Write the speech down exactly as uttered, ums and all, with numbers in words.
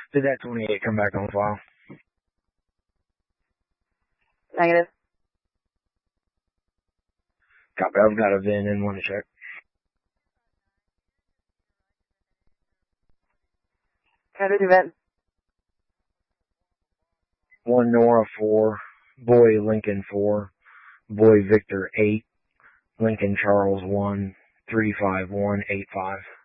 Did that twenty-eight come back on file? Negative. Copy. I've got a V I N and want to check. Can I do the event? One Nora four, Boy Lincoln four, Boy Victor eight, Lincoln Charles one, three five one eight five.